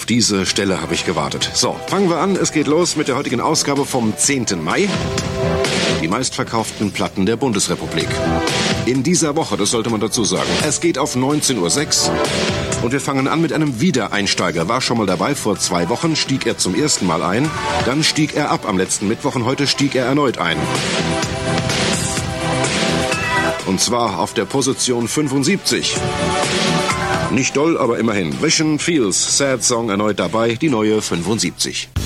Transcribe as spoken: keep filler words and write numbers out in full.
Auf diese Stelle habe ich gewartet. So, fangen wir an. Es geht los mit der heutigen Ausgabe vom zehnten Mai. Die meistverkauften Platten der Bundesrepublik. In dieser Woche, das sollte man dazu sagen. Es geht auf neunzehn Uhr sechs. Und wir fangen an mit einem Wiedereinsteiger. War schon mal dabei, vor zwei Wochen stieg er zum ersten Mal ein. Dann stieg er ab am letzten Mittwoch und heute stieg er erneut ein. Und zwar auf der Position fünfundsiebzig. Nicht doll, aber immerhin. Vision Feels, Sad Song erneut dabei, die neue fünfundsiebzig.